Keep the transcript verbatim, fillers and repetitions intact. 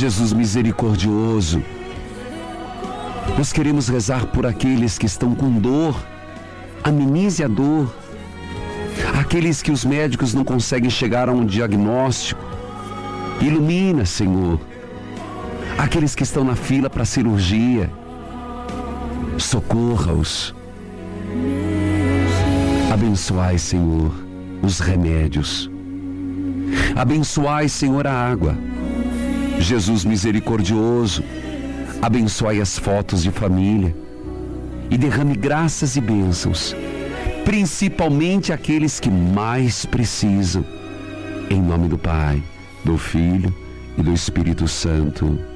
Jesus misericordioso, nós queremos rezar por aqueles que estão com dor. Amenize a dor. Aqueles que os médicos não conseguem chegar a um diagnóstico, ilumina, Senhor. Aqueles que estão na fila para cirurgia, socorra-os. Abençoai, Senhor, os remédios. Abençoai, Senhor, a água. Jesus misericordioso, abençoai as fotos de família e derrame graças e bênçãos, principalmente aqueles que mais precisam. Em nome do Pai, do Filho e do Espírito Santo.